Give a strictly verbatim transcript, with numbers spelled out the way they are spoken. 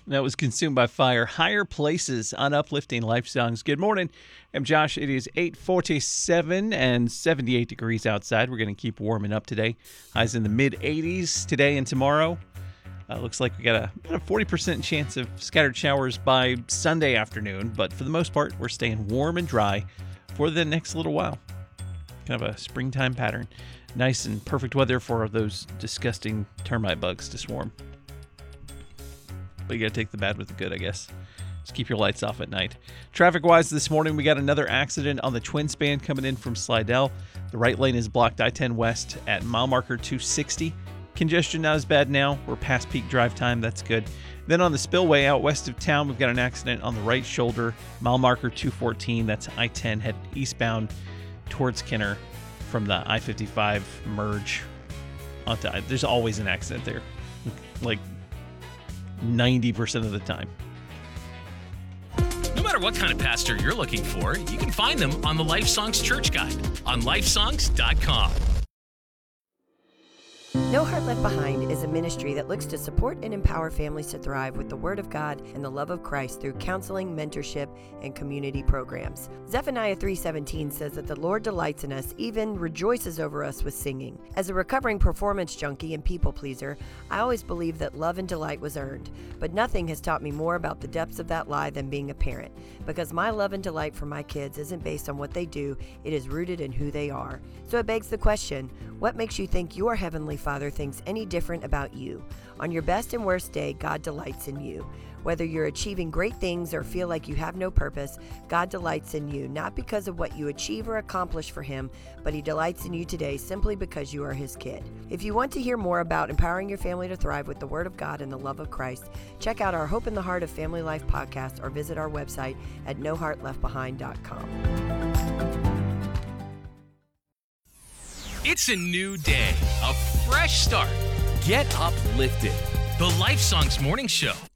That was Consumed by Fire. Higher Places on Uplifting Life Songs. Good morning. I'm Josh. It is eight forty-seven and seventy-eight degrees outside. We're going to keep warming up today. Highs in the mid eighties today and tomorrow. Uh, looks like we got a, about a forty percent chance of scattered showers by Sunday afternoon. But for the most part, we're staying warm and dry for the next little while. Kind of a springtime pattern. Nice and perfect weather for those disgusting termite bugs to swarm. But you got to take the bad with the good, I guess. Just keep your lights off at night. Traffic-wise this morning, we got another accident on the twin span coming in from Slidell. The right lane is blocked I ten west at mile marker two sixty. Congestion not as bad now. We're past peak drive time. That's good. Then on the spillway out west of town, we've got an accident on the right shoulder, mile marker two fourteen. That's I ten headed eastbound towards Kenner from the I fifty-five merge. Onto, there's always an accident there. Like, ninety percent of the time. No matter what kind of pastor you're looking for, you can find them on the Life Songs Church Guide on life songs dot com. No Heart Left Behind is a ministry that looks to support and empower families to thrive with the Word of God and the love of Christ through counseling, mentorship, and community programs. Zephaniah three seventeen says that the Lord delights in us, even rejoices over us with singing. As a recovering performance junkie and people pleaser, I always believed that love and delight was earned. But nothing has taught me more about the depths of that lie than being a parent. Because my love and delight for my kids isn't based on what they do, it is rooted in who they are. So it begs the question, what makes you think your Heavenly Father thinks any different about you? On your best and worst day, God delights in you. Whether you're achieving great things or feel like you have no purpose, God delights in you, not because of what you achieve or accomplish for Him, but He delights in you today simply because you are His kid. If you want to hear more about empowering your family to thrive with the Word of God and the love of Christ, check out our Hope in the Heart of Family Life podcast or visit our website at no heart left behind dot com. It's a new day, a fresh start. Get uplifted. The Life Songs Morning Show